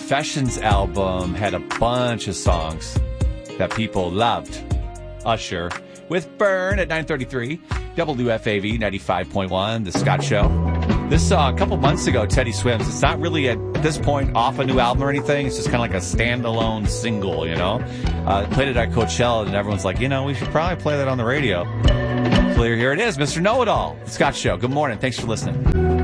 Confessions album had a bunch of songs that people loved. Usher with Burn at 9:33, WFAV 95.1, The Scott Show. This song, a couple months ago, Teddy Swims, it's not really at this point off a new album or anything. It's just kind of like a standalone single, you know. Played it at Coachella, and everyone's like, we should probably play that on the radio. So here it is, Mr. Know-It-All, The Scott Show. Good morning. Thanks for listening.